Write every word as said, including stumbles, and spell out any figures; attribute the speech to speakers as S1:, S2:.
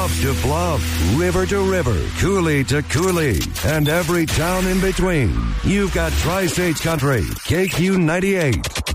S1: bluff to bluff, river to river, coulee to coulee, and every town in between. You've got Tri-States Country, K Q ninety-eight.